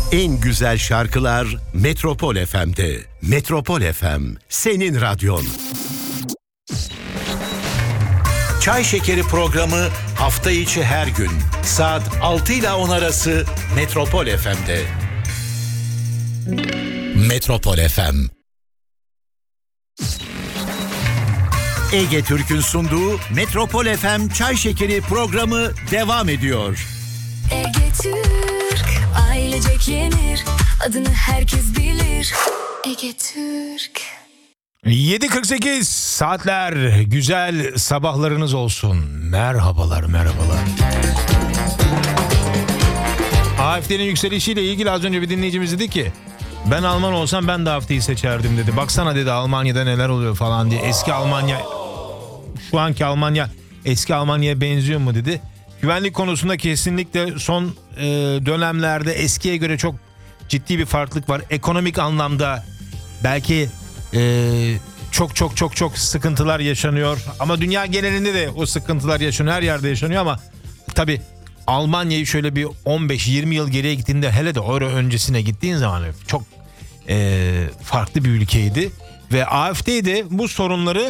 En güzel şarkılar Metropol FM'de. Metropol FM, senin radyon. Çay Şekeri programı hafta içi her gün saat 6 ile 10 arası Metropol FM'de. Metropol FM. Ege Türk'ün sunduğu Metropol FM Çay Şekeri programı devam ediyor. Ege Türk, ailecek yenir, adını herkes bilir. Ege Türk. 7.48 saatler, güzel sabahlarınız olsun. Merhabalar. AfD'nin yükselişiyle ilgili az önce bir dinleyicimiz dedi ki, ben Alman olsam ben de AfD'yi seçerdim dedi. Baksana dedi, Almanya'da neler oluyor falan diye. Eski Almanya, şu anki Almanya eski Almanya'ya benziyor mu dedi. Güvenlik konusunda kesinlikle son dönemlerde eskiye göre çok ciddi bir farklılık var. Ekonomik anlamda belki çok sıkıntılar yaşanıyor. Ama dünya genelinde de o sıkıntılar yaşanıyor. Her yerde yaşanıyor ama tabii Almanya'yı şöyle bir 15-20 yıl geriye gittiğinde, hele de Euro öncesine gittiğin zaman çok farklı bir ülkeydi. Ve AfD de bu sorunları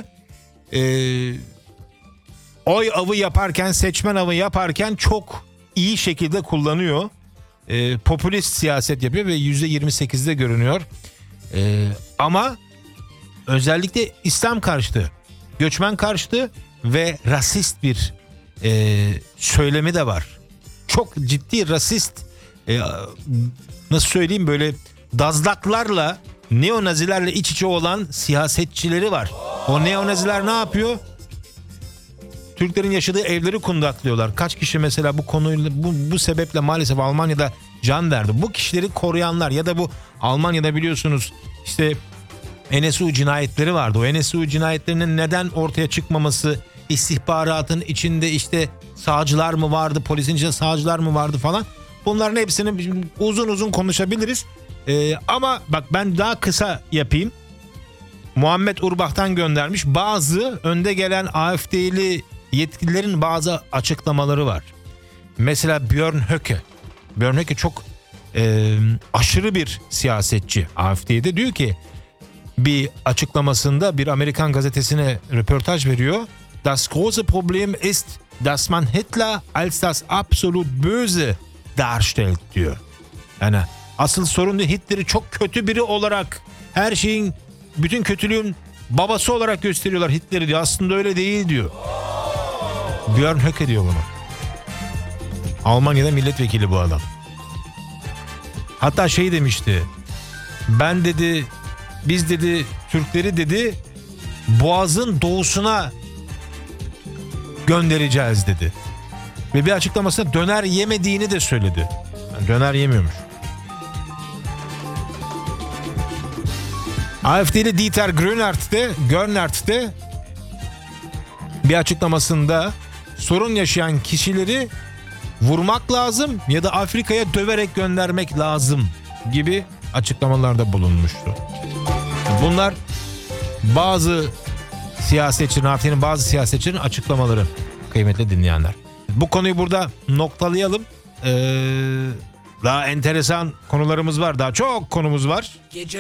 oy avı yaparken, seçmen avı yaparken çok iyi şekilde kullanıyor. Popülist siyaset yapıyor ve %28'de görünüyor. Ama özellikle İslam karşıtı, göçmen karşıtı ve rasist bir söylemi de var. Çok ciddi rasist, nasıl söyleyeyim, böyle dazlaklarla, neonazilerle iç içe olan siyasetçileri var. O neonaziler ne yapıyor? Türklerin yaşadığı evleri kundaklıyorlar. Kaç kişi mesela bu konuyla, bu sebeple maalesef Almanya'da can verdi. Bu kişileri koruyanlar ya da bu Almanya'da biliyorsunuz işte NSU cinayetleri vardı. O NSU cinayetlerinin neden ortaya çıkmaması, istihbaratın içinde işte sağcılar mı vardı, polisin içinde sağcılar mı vardı falan. Bunların hepsini uzun konuşabiliriz. Ama bak, ben daha kısa yapayım. Muhammed Urbach'tan göndermiş. Bazı önde gelen AfD'li yetkililerin bazı açıklamaları var. Mesela Björn Höcke. Björn Höcke çok aşırı bir siyasetçi AfD'de. Diyor ki, bir açıklamasında bir Amerikan gazetesine röportaj veriyor. Das große Problem ist, dass man Hitler als das absolut böse darstellt diyor. Yani asıl sorun da Hitler'i çok kötü biri olarak, her şeyin, bütün kötülüğün babası olarak gösteriyorlar Hitler'i diyor. Aslında öyle değil diyor. Björn Höcke diyor bunu. Almanya'da milletvekili bu adam. Hatta şey demişti. Ben dedi, biz dedi Türkleri dedi Boğaz'ın doğusuna göndereceğiz dedi. Ve bir açıklamasında döner yemediğini de söyledi. Yani döner yemiyormuş. AfD'li Dieter Gönnert de bir açıklamasında sorun yaşayan kişileri vurmak lazım ya da Afrika'ya döverek göndermek lazım gibi açıklamalarda bulunmuştu. Bunlar bazı siyasetçilerin, AfD'nin bazı siyasetçilerin açıklamaları, kıymetli dinleyenler. Bu konuyu burada noktalayalım. Daha enteresan konularımız var. Daha çok konumuz var.